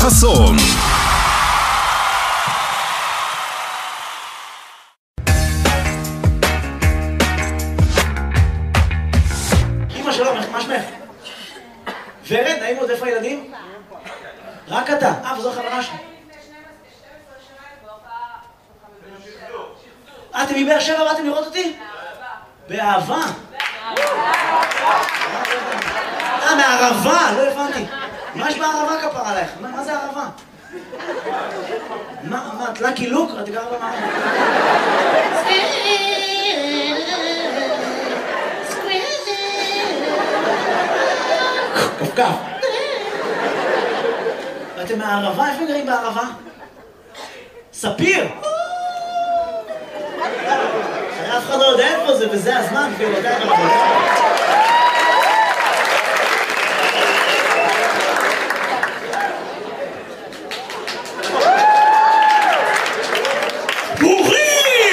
חסון. אמא שלום, מה שמך? ורד, נעים עוד, איפה הילדים? רק אתה. וזו החברה שלי. אתם מבאר שבע באתם לראות אותי? באהבה. מערבה, לא הבנתי. מה יש בערבה כפרה עלייך? מה זה ערבה? מה, את לקי לוק? את גרה במערבה. כפכף. ואתם מהערבה? איפה גרים בערבה? ספיר! אף אחד לא יודע איפה זה, וזה הזמן, כאילו, אתה יודע.